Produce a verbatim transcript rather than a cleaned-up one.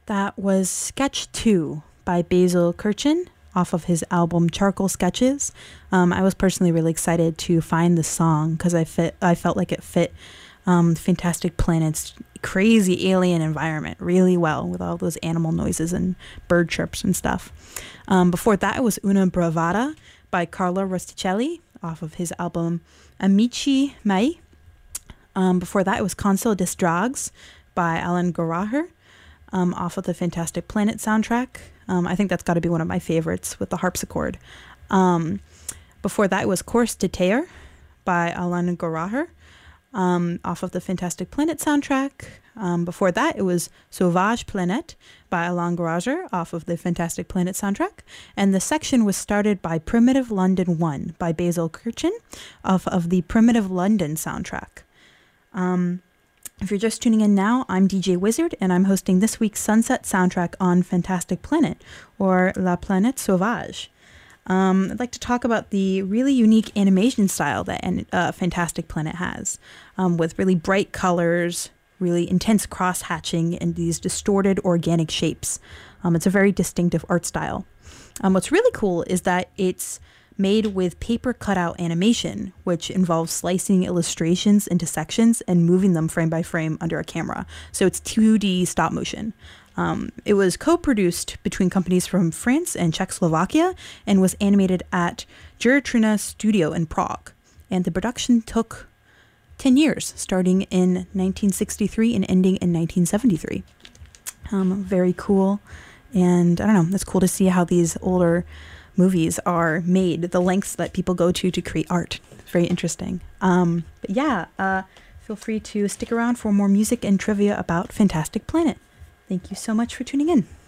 That was Sketch two by Basil Kirchen off of his album Charcoal Sketches. Um, I was personally really excited to find the song because I fit, I felt like it fit um, Fantastic Planet's crazy alien environment really well with all those animal noises and bird chirps and stuff. Um, before that, it was Una Bravata by Carlo Rosticelli off of his album Amici Mai. Um, before that, it was Console des Drags by Alan Goraher. Um, off of the Fantastic Planet soundtrack. Um, I think that's got to be one of my favorites with the harpsichord. Um, before that, it was Course de Terre by Alan Goraher um, off of the Fantastic Planet soundtrack. Um, before that, it was Sauvage Planète by Alain Goraher off of the Fantastic Planet soundtrack. And the section was started by Primitive London one by Basil Kirchen off of the Primitive London soundtrack. Um... If you're just tuning in now, I'm D J Wizard, and I'm hosting this week's Sunset soundtrack on Fantastic Planet, or La Planète Sauvage. Um, I'd like to talk about the really unique animation style that uh, Fantastic Planet has, um, with really bright colors, really intense cross-hatching, and these distorted organic shapes. Um, it's a very distinctive art style. Um, what's really cool is that it's made with paper cutout animation, which involves slicing illustrations into sections and moving them frame by frame under a camera. So it's two D stop motion. Um, it was co-produced between companies from France and Czechoslovakia and was animated at Juretrina Studio in Prague. And the production took ten years, starting in nineteen sixty-three and ending in nineteen seventy-three. Um, very cool. And I don't know, it's cool to see how these older movies are made, the lengths that people go to to create art. It's very interesting. Um, but yeah, uh, feel free to stick around for more music and trivia about Fantastic Planet. Thank you so much for tuning in.